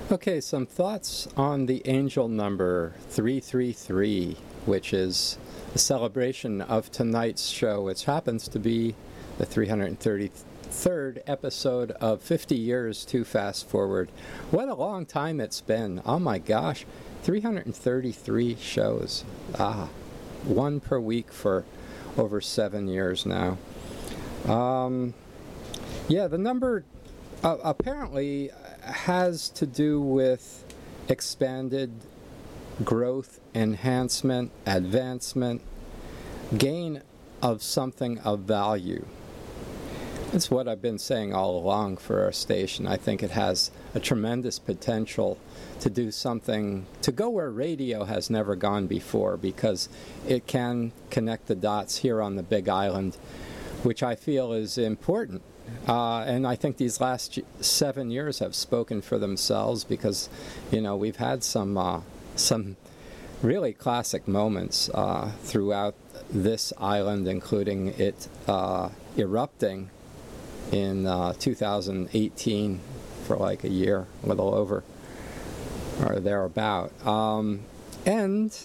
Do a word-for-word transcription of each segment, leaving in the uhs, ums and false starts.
Okay, some thoughts on the angel number three three three, which is a celebration of tonight's show, which happens to be the three hundred thirty-third episode of fifty years to Fast Forward. What a long time it's been. Oh my gosh, three hundred thirty-three shows. Ah, one per week for over seven years now. Um, yeah, the number uh, apparently has to do with expanded growth, enhancement, advancement, gain of something of value. That's what I've been saying all along for our station. I think it has a tremendous potential to do something, to go where radio has never gone before, because it can connect the dots here on the Big Island, which I feel is important. Uh, and I think these last seven years have spoken for themselves, because, you know, we've had some uh, some really classic moments uh, throughout this island, including it uh, erupting in uh, two thousand eighteen for like a year, a little over or thereabout, um, and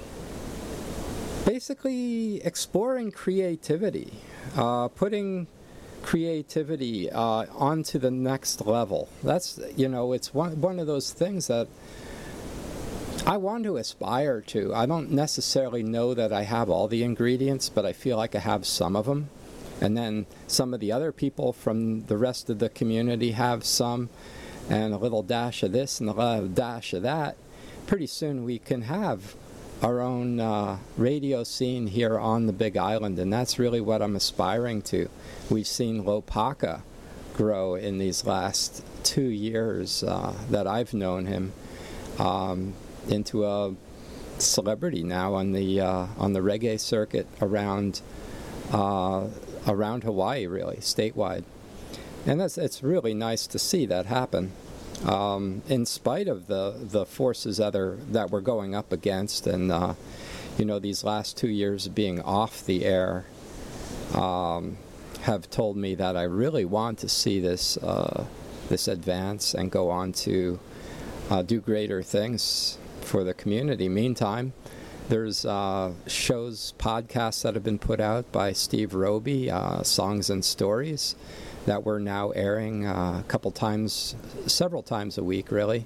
basically exploring creativity, uh, putting creativity uh, onto the next level. That's, you know, it's one, one of those things that I want to aspire to. I don't necessarily know that I have all the ingredients, but I feel like I have some of them. And then some of the other people from the rest of the community have some, and a little dash of this and a little dash of that. Pretty soon we can have our own uh, radio scene here on the Big Island, and that's really what I'm aspiring to. We've seen Lopaka grow in these last two years uh, that I've known him um, into a celebrity now on the uh, on the reggae circuit around uh, around Hawaii, really statewide, and that's it's really nice to see that happen. Um, in spite of the, the forces that, are, that we're going up against, and uh, you know, these last two years of being off the air um, have told me that I really want to see this uh, this advance and go on to uh, do greater things for the community. Meantime, there's uh, shows, podcasts that have been put out by Steve Roby, uh, Songs and Stories, that we're now airing uh, a couple times, several times a week, really.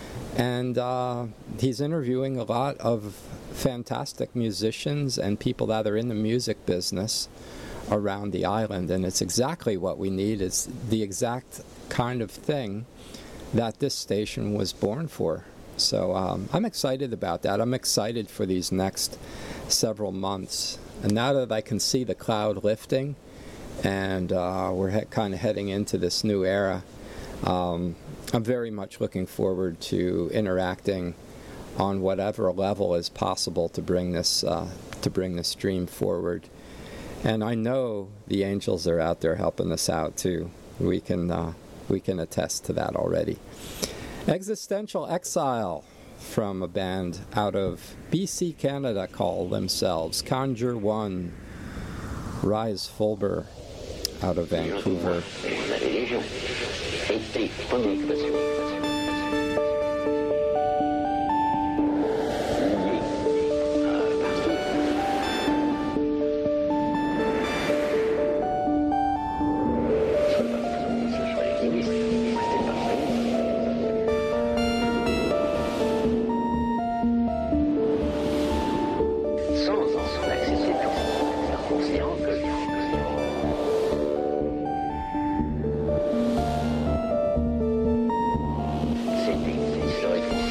And uh, he's interviewing a lot of fantastic musicians and people that are in the music business around the island. And it's exactly what we need. It's the exact kind of thing that this station was born for. So um, I'm excited about that. I'm excited for these next several months. And now that I can see the cloud lifting, and uh, we're he- kind of heading into this new era, um, I'm very much looking forward to interacting on whatever level is possible to bring this uh, to bring this stream forward. And I know the angels are out there helping us out too. We can uh, we can attest to that already. Existential Exile, from a band out of B C, Canada, called themselves Conjure One. Rise Fulber, out of Vancouver. La religion était une équation.